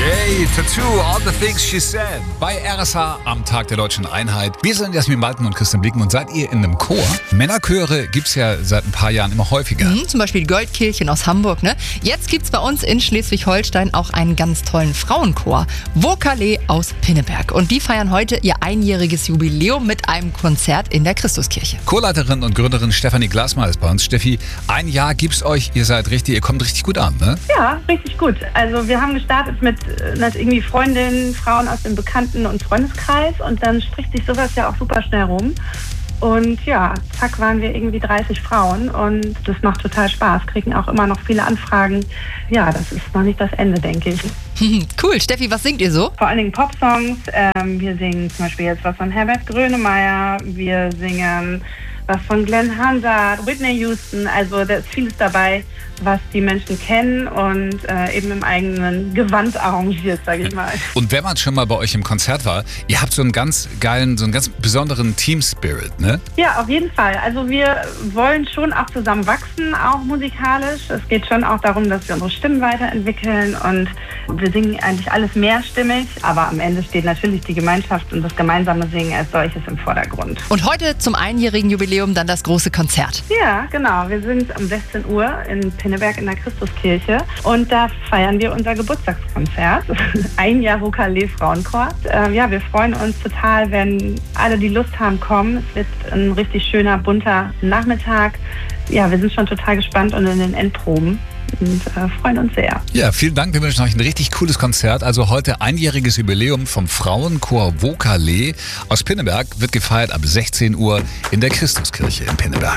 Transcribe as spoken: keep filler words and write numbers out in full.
Hey, Tattoo, all the things she said. Bei R S H am Tag der Deutschen Einheit. Wir sind Jasmin Balken und Christian Blicken und seid ihr in einem Chor? Männerchöre gibt's ja seit ein paar Jahren immer häufiger. Mhm, zum Beispiel die Goldkehlchen aus Hamburg. Ne? Jetzt gibt's bei uns in Schleswig-Holstein auch einen ganz tollen Frauenchor. Vocalet aus Pinneberg. Und die feiern heute ihr einjähriges Jubiläum mit einem Konzert in der Christuskirche. Chorleiterin und Gründerin Stefanie Glasmer ist bei uns. Steffi, ein Jahr gibt's euch, ihr seid richtig, ihr kommt richtig gut an, ne? Ja, richtig gut. Also wir haben gestartet mit, mit irgendwie Freundinnen, Frauen aus dem Bekannten- und Freundeskreis und dann spricht sich sowas ja auch super schnell rum. Und ja, zack, waren wir irgendwie dreißig Frauen und das macht total Spaß, kriegen auch immer noch viele Anfragen. Ja, das ist noch nicht das Ende, denke ich. Cool. Steffi, was singt ihr so? Vor allen Dingen Popsongs. Ähm, wir singen zum Beispiel jetzt was von Herbert Grönemeyer, wir singen was von Glenn Hansard, Whitney Houston, also da ist vieles dabei, was die Menschen kennen und äh, eben im eigenen Gewand arrangiert, sage ich mal. Und wenn man schon mal bei euch im Konzert war, ihr habt so einen ganz geilen, so einen ganz besonderen Team-Spirit, ne? Ja, auf jeden Fall. Also wir wollen schon auch zusammen wachsen, auch musikalisch. Es geht schon auch darum, dass wir unsere Stimmen weiterentwickeln und wir singen eigentlich alles mehrstimmig, aber am Ende steht natürlich die Gemeinschaft und das gemeinsame Singen als solches im Vordergrund. Und heute zum einjährigen Jubiläum dann das große Konzert. Ja, genau. Wir sind um sechzehn Uhr in Pinneberg in der Christuskirche und da feiern wir unser Geburtstagskonzert. Ein Jahr Vocalet Frauenchor. Ähm, ja, wir freuen uns total, wenn alle, die Lust haben, kommen. Es wird ein richtig schöner, bunter Nachmittag. Ja, wir sind schon total gespannt und in den Endproben. Und äh, freuen uns sehr. Ja, vielen Dank. Wir wünschen euch ein richtig cooles Konzert. Also heute einjähriges Jubiläum vom Frauenchor Vocalet aus Pinneberg wird gefeiert ab sechzehn Uhr in der Christuskirche in Pinneberg.